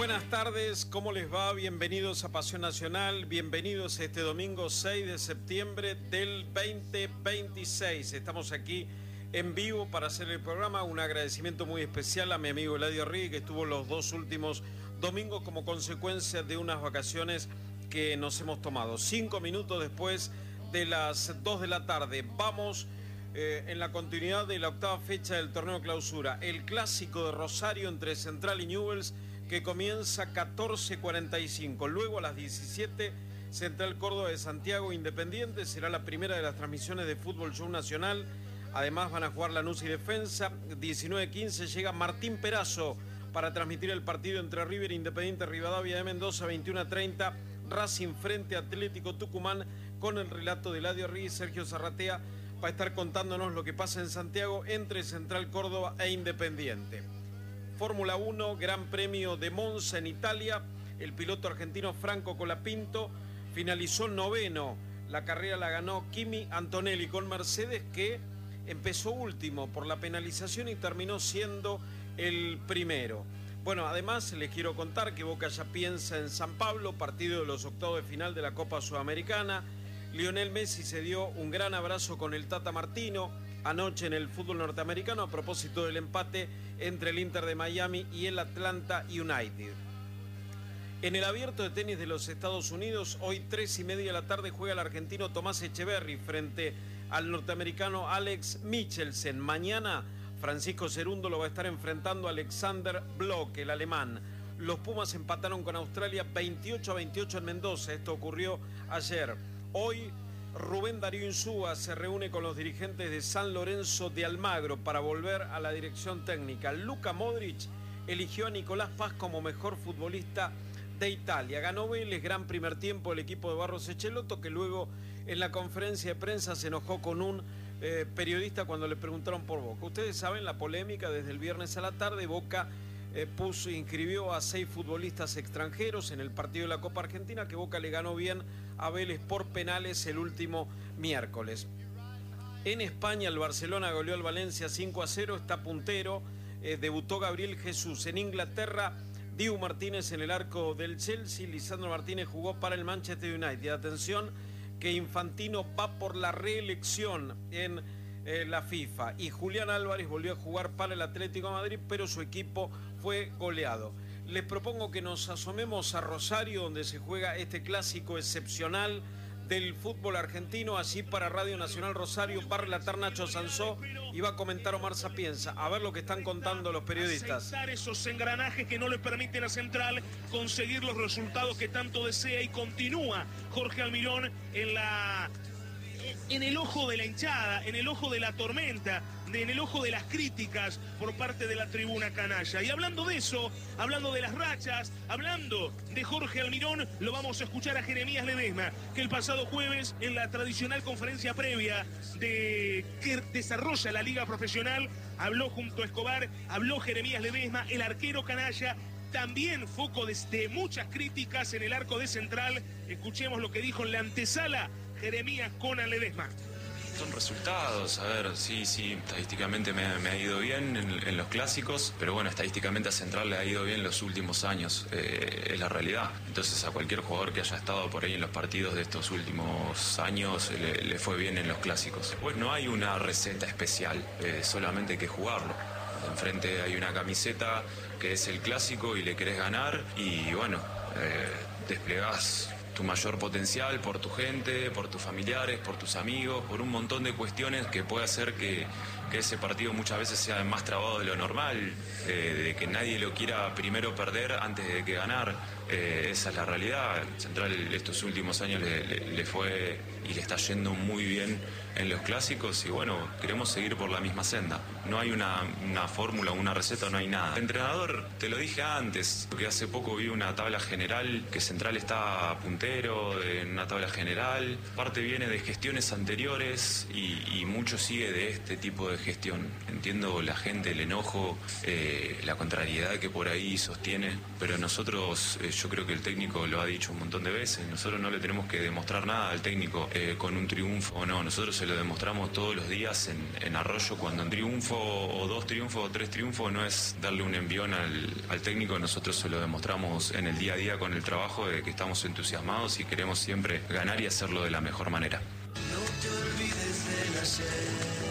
Buenas tardes, ¿cómo les va? Bienvenidos a Pasión Nacional, bienvenidos este domingo 6 de septiembre del 2026. Estamos aquí en vivo para hacer el programa. Un agradecimiento muy especial a mi amigo Eladio Rigui, que estuvo los dos últimos domingos como consecuencia de unas vacaciones que nos hemos tomado. 5 minutos después de las 2 de la tarde. Vamos en la continuidad de la octava fecha del torneo clausura. El clásico de Rosario entre Central y Newell's, que comienza 14:45. Luego a las 17, Central Córdoba de Santiago Independiente. Será la primera de las transmisiones de Fútbol Show Nacional. Además van a jugar Lanús y Defensa. 19:15 llega Martín Perazo para transmitir el partido entre River e Independiente Rivadavia de Mendoza. 21:30 Racing frente a Atlético Tucumán, con el relato de Eladio Rigui. Sergio Zarratea va a estar contándonos lo que pasa en Santiago entre Central Córdoba e Independiente. Fórmula 1, Gran Premio de Monza en Italia. El piloto argentino Franco Colapinto finalizó noveno. La carrera la ganó Kimi Antonelli con Mercedes, que empezó último por la penalización y terminó siendo el primero. Bueno, además les quiero contar que Boca ya piensa en San Pablo, partido de los octavos de final de la Copa Sudamericana. Lionel Messi se dio un gran abrazo con el Tata Martino anoche en el fútbol norteamericano a propósito del empate entre el Inter de Miami y el Atlanta United. En el abierto de tenis de los Estados Unidos, hoy 3:30 de la tarde juega el argentino Tomás Echeverry frente al norteamericano Alex Michelsen. Mañana Francisco Cerundo lo va a estar enfrentando a Alexander Block, el alemán. Los Pumas empataron con Australia 28-28 en Mendoza. Esto ocurrió ayer. Hoy Rubén Darío Insúa se reúne con los dirigentes de San Lorenzo de Almagro para volver a la dirección técnica. Luka Modric eligió a Nicolás Paz como mejor futbolista de Italia. Ganó Vélez, gran primer tiempo el equipo de Barros Echelotto, que luego en la conferencia de prensa se enojó con un periodista cuando le preguntaron por Boca. Ustedes saben la polémica desde el viernes a la tarde. Boca inscribió a 6 futbolistas extranjeros en el partido de la Copa Argentina, que Boca le ganó bien a Vélez por penales el último miércoles. En España el Barcelona goleó al Valencia 5-0, está puntero, debutó Gabriel Jesús. En Inglaterra, Dibu Martínez en el arco del Chelsea, Lisandro Martínez jugó para el Manchester United. Atención que Infantino va por la reelección en la FIFA, y Julián Álvarez volvió a jugar para el Atlético de Madrid, pero su equipo fue goleado. Les propongo que nos asomemos a Rosario, donde se juega este clásico excepcional del fútbol argentino. Allí para Radio Nacional Rosario va a relatar Nacho Sansó y va a comentar Omar Sapienza. A ver lo que están contando los periodistas. Aceitar esos engranajes que no le permiten a Central conseguir los resultados que tanto desea, y continúa Jorge Almirón en el ojo de la hinchada, en el ojo de la tormenta, en el ojo de las críticas por parte de la tribuna canalla. Y hablando de eso, hablando de las rachas, hablando de Jorge Almirón, lo vamos a escuchar a Jeremías Ledesma, que el pasado jueves, en la tradicional conferencia previa que desarrolla la Liga Profesional, habló junto a Escobar, habló Jeremías Ledesma, el arquero canalla, también foco de muchas críticas en el arco de Central. Escuchemos lo que dijo en la antesala Jeremías con Ledesma. Son resultados, a ver, sí, estadísticamente me ha ido bien en los clásicos, pero bueno, estadísticamente a Central le ha ido bien los últimos años, es la realidad. Entonces a cualquier jugador que haya estado por ahí en los partidos de estos últimos años le fue bien en los clásicos. Pues no hay una receta especial, solamente hay que jugarlo. Enfrente hay una camiseta que es el clásico y le querés ganar, y bueno, desplegás tu mayor potencial por tu gente, por tus familiares, por tus amigos, por un montón de cuestiones que puede hacer que ese partido muchas veces sea más trabado de lo normal, de que nadie lo quiera primero perder antes de que ganar. Esa es la realidad. Central estos últimos años le fue y le está yendo muy bien en los clásicos, y bueno, queremos seguir por la misma senda. No hay una fórmula, una receta, no hay nada. El entrenador, te lo dije antes, porque hace poco vi una tabla general que Central está puntero en una tabla general. Parte viene de gestiones anteriores y mucho sigue de este tipo de de gestión. Entiendo la gente, el enojo, la contrariedad que por ahí sostiene, pero nosotros, yo creo que el técnico lo ha dicho un montón de veces, nosotros no le tenemos que demostrar nada al técnico con un triunfo o no, nosotros se lo demostramos todos los días en Arroyo, cuando un triunfo o 2 triunfos o 3 triunfos no es darle un envión al técnico, nosotros se lo demostramos en el día a día con el trabajo de que estamos entusiasmados y queremos siempre ganar y hacerlo de la mejor manera. No te olvides de nacer.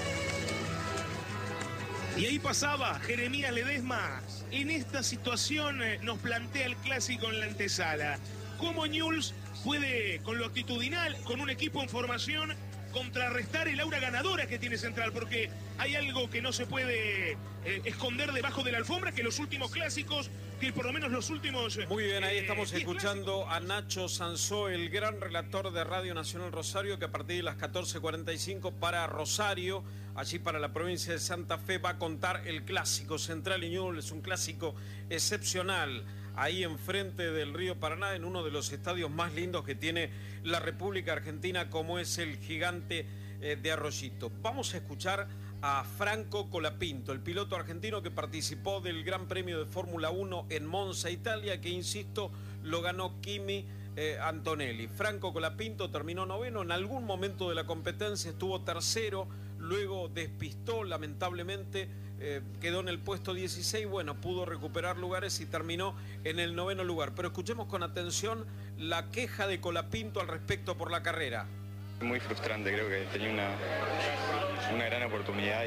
Y ahí pasaba Jeremías Ledesma. En esta situación nos plantea el clásico en la antesala. ¿Cómo Newell's puede, con lo actitudinal, con un equipo en formación, contrarrestar el aura ganadora que tiene Central? Porque hay algo que no se puede esconder debajo de la alfombra, que los últimos clásicos, que por lo menos los últimos... Muy bien, ahí estamos escuchando a Nacho Sansó, el gran relator de Radio Nacional Rosario, que a partir de las 14:45 para Rosario, allí para la provincia de Santa Fe, va a contar el clásico Central y Newell's. Es un clásico excepcional, ahí enfrente del río Paraná, en uno de los estadios más lindos que tiene la República Argentina, como es el Gigante de Arroyito. Vamos a escuchar a Franco Colapinto, el piloto argentino que participó del Gran Premio de Fórmula 1 en Monza, Italia, que, insisto, lo ganó Kimi Antonelli. Franco Colapinto terminó noveno, en algún momento de la competencia estuvo tercero, luego despistó, lamentablemente, quedó en el puesto 16, bueno, pudo recuperar lugares y terminó en el 9º lugar. Pero escuchemos con atención la queja de Colapinto al respecto por la carrera. Muy frustrante, creo que tenía una gran oportunidad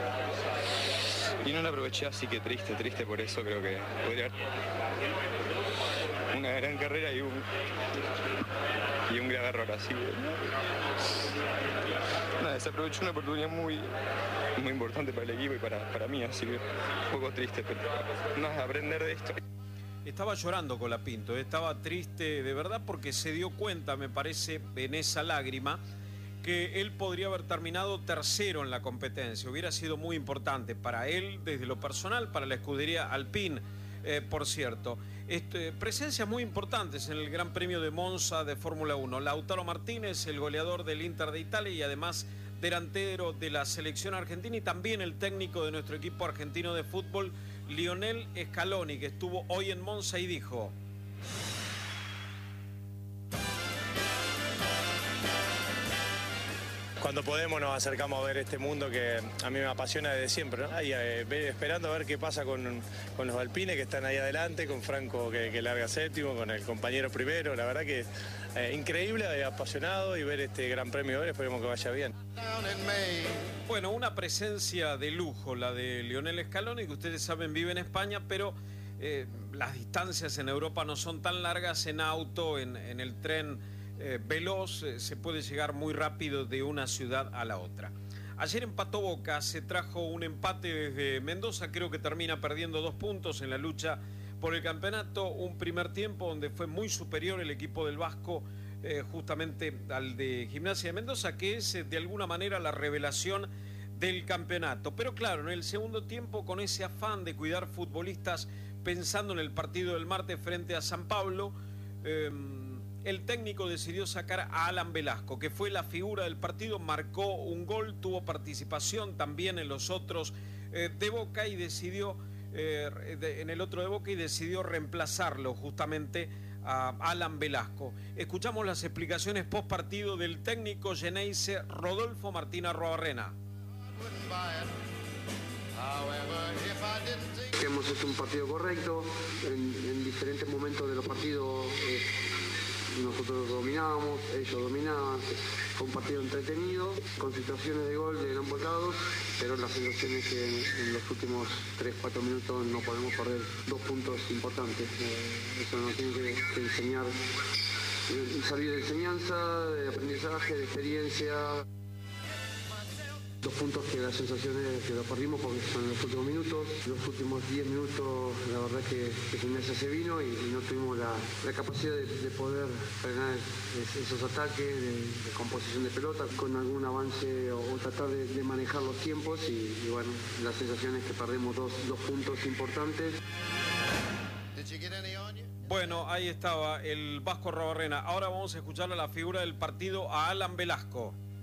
y no la aproveché, así que triste por eso. Creo que podría haber una gran carrera y un grave error, así que nada, desaprovechó una oportunidad muy importante para el equipo y para mí, así que un poco triste, pero nada, aprender de esto. Estaba llorando Colapinto, estaba triste de verdad, porque se dio cuenta, me parece, en esa lágrima, que él podría haber terminado tercero en la competencia. Hubiera sido muy importante para él, desde lo personal, para la escudería Alpine, por cierto. Presencias muy importantes en el Gran Premio de Monza de Fórmula 1. Lautaro Martínez, el goleador del Inter de Italia y además delantero de la selección argentina, y también el técnico de nuestro equipo argentino de fútbol, Lionel Scaloni, que estuvo hoy en Monza y dijo: cuando podemos nos acercamos a ver este mundo que a mí me apasiona desde siempre, ¿no? Ahí, esperando a ver qué pasa con los alpines que están ahí adelante, con Franco que larga séptimo, con el compañero primero. La verdad que increíble, apasionado, y ver este gran premio hoy, esperemos que vaya bien. Bueno, una presencia de lujo la de Lionel Scaloni, que ustedes saben vive en España, pero las distancias en Europa no son tan largas. En auto, en el tren veloz, se puede llegar muy rápido de una ciudad a la otra. Ayer empató Boca, se trajo un empate desde Mendoza, creo que termina perdiendo 2 puntos en la lucha por el campeonato. Un primer tiempo donde fue muy superior el equipo del Vasco, justamente al de Gimnasia de Mendoza, que es de alguna manera la revelación del campeonato. Pero claro, en el segundo tiempo, con ese afán de cuidar futbolistas, pensando en el partido del martes frente a San Pablo, el técnico decidió sacar a Alan Velasco, que fue la figura del partido, marcó un gol, tuvo participación también en los otros de Boca, y decidió en el otro de Boca, y decidió reemplazarlo justamente a Alan Velasco. Escuchamos las explicaciones post partido del técnico Geneise Rodolfo Martín Arruabarrena. Hemos hecho un partido correcto, en diferentes momentos de los partidos nosotros dominábamos, ellos dominaban. Fue un partido entretenido, con situaciones de gol de ambos lados, pero la sensación es que en los últimos 3-4 minutos no podemos perder 2 puntos importantes. Eso nos tiene que enseñar, salir de enseñanza, de aprendizaje, de experiencia. 2 puntos que la sensación es que lo perdimos porque son los últimos minutos. Los últimos 10 minutos, la verdad que Gimnasia se vino y no tuvimos la capacidad de poder frenar esos ataques, de composición de pelota, con algún avance o tratar de manejar los tiempos. Y bueno, la sensación es que perdemos dos puntos importantes. Bueno, ahí estaba el Vasco Arruabarrena. Ahora vamos a escuchar a la figura del partido, a Alan Velasco.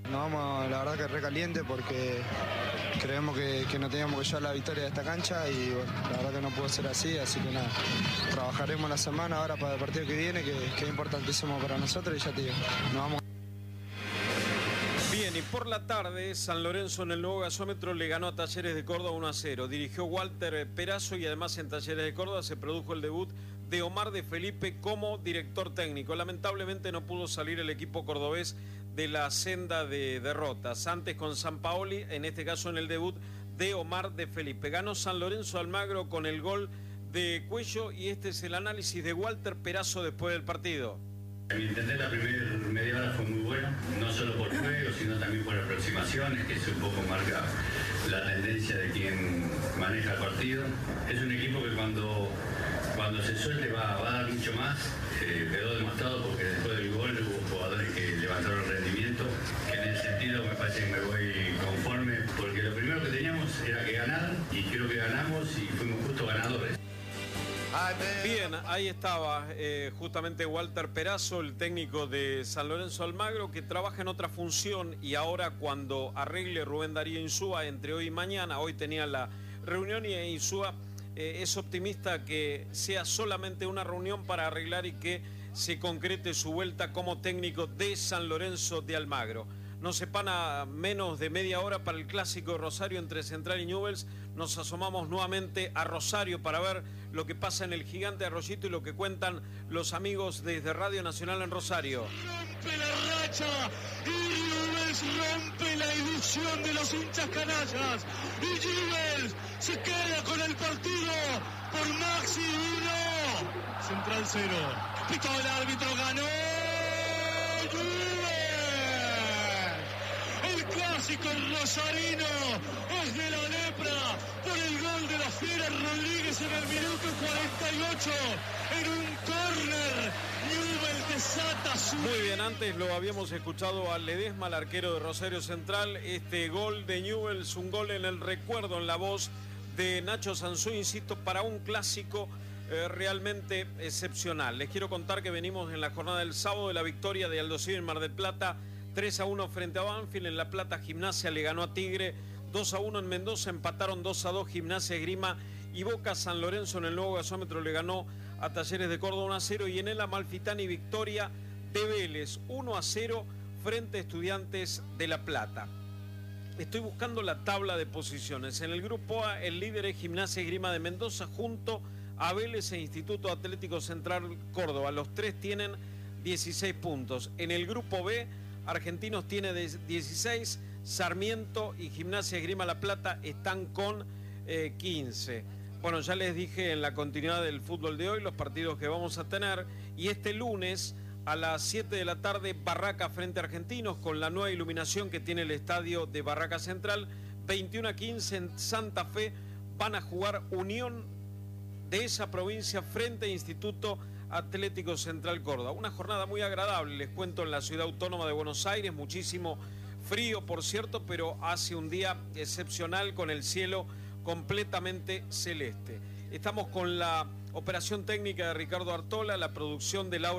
Nos vamos, la verdad que recaliente porque creemos que no teníamos que llevar la victoria de esta cancha y bueno, la verdad que no pudo ser así que nada, trabajaremos la semana ahora para el partido que viene, que es importantísimo para nosotros y ya te digo, nos vamos. Bien, y por la tarde San Lorenzo en el nuevo gasómetro le ganó a Talleres de Córdoba 1-0. Dirigió Walter Perazo y además en Talleres de Córdoba se produjo el debut de Omar de Felipe como director técnico. Lamentablemente no pudo salir el equipo cordobés de la senda de derrotas. Antes con Sampaoli, en este caso en el debut de Omar de Felipe. Ganó San Lorenzo Almagro con el gol de Cuello y este es el análisis de Walter Perazo después del partido. Mi entender, la primera media hora fue muy buena, no solo por juego, sino también por aproximaciones, que eso un poco marca la tendencia de quien maneja el partido. Es un equipo que cuando se suelte va a dar mucho más, quedó demostrado porque después del gol hubo jugadores que levantaron el rendimiento, que en ese sentido me parece que me voy conforme, porque lo primero que teníamos era que ganar, y creo que ganamos y fuimos justo ganadores. Bien, ahí estaba justamente Walter Perazo, el técnico de San Lorenzo Almagro, que trabaja en otra función y ahora cuando arregle Rubén Darío Insúa entre hoy y mañana, hoy tenía la reunión y Insúa es optimista que sea solamente una reunión para arreglar y que se concrete su vuelta como técnico de San Lorenzo de Almagro. Nos separa menos de media hora para el clásico de Rosario entre Central y Newell's. Nos asomamos nuevamente a Rosario para ver lo que pasa en el Gigante Arroyito y lo que cuentan los amigos desde Radio Nacional en Rosario. Rompe la racha y Newell's rompe la ilusión de los hinchas canallas. Y Newell's se queda con el partido por Maxi 1. Central 0. Pitó el árbitro, ganó Newell's. El clásico rosarino es de la lepra por el gol de la Fiera Rodríguez en el minuto 48 en un córner. Newell's desata su... Muy bien, antes lo habíamos escuchado a Ledesma, el arquero de Rosario Central. Este gol de Newell's, un gol en el recuerdo, en la voz de Nacho Sansó, insisto, para un clásico realmente excepcional. Les quiero contar que venimos en la jornada del sábado de la victoria de Aldosivi en Mar del Plata, 3-1 frente a Banfield. En La Plata Gimnasia le ganó a Tigre, 2-1 en Mendoza, empataron 2-2 Gimnasia Esgrima y Boca. San Lorenzo en el nuevo gasómetro le ganó a Talleres de Córdoba 1-0 y en el Amalfitani victoria de Vélez 1-0 frente a Estudiantes de La Plata. Estoy buscando la tabla de posiciones. En el grupo A el líder es Gimnasia Esgrima de Mendoza junto a Vélez e Instituto Atlético Central Córdoba. Los tres tienen 16 puntos. En el grupo B Argentinos tiene 16, Sarmiento y Gimnasia Esgrima La Plata están con 15. Bueno, ya les dije en la continuidad del fútbol de hoy los partidos que vamos a tener y este lunes a las 7 de la tarde Barraca frente a Argentinos con la nueva iluminación que tiene el estadio de Barraca Central. 21-15 en Santa Fe van a jugar Unión de esa provincia frente a Instituto Atlético Central Córdoba. Una jornada muy agradable, les cuento, en la ciudad autónoma de Buenos Aires, muchísimo frío por cierto, pero hace un día excepcional con el cielo completamente celeste. Estamos con la operación técnica de Ricardo Artola, la producción de Laura